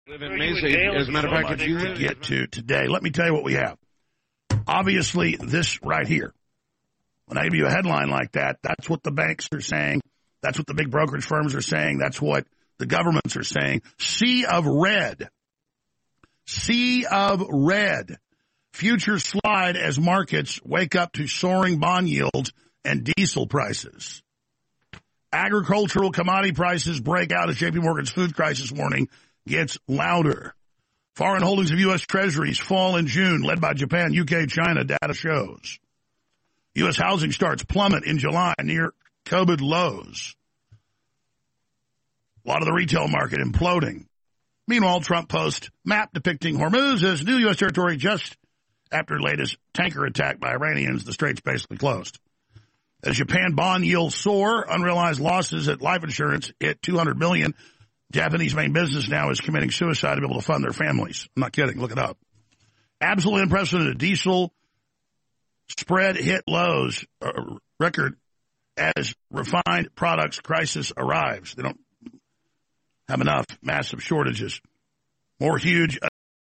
As a matter of fact, if you to get to today, let me tell you what we have. Obviously, this right here. When I give you a headline like that, that's what the banks are saying. That's what the big brokerage firms are saying. That's what the governments are saying. Sea of red. Sea of red. Futures slide as markets wake up to soaring bond yields and diesel prices. Agricultural commodity prices break out as J.P. Morgan's food crisis warning gets louder. Foreign holdings of U.S. Treasuries fall in June, led by Japan, UK, China, data shows. U.S. housing starts plummet in July near COVID lows. A lot of the retail market imploding. Meanwhile, Trump posts map depicting Hormuz as new U.S. territory just after latest tanker attack by Iranians. The strait's basically closed. As Japan bond yields soar, unrealized losses at life insurance hit $200 million. Japanese main business now is committing suicide to be able to fund their families. I'm not kidding. Look it up. Absolutely unprecedented. Diesel spread hit lows, record as refined products crisis arrives. They don't have enough. Massive shortages. More huge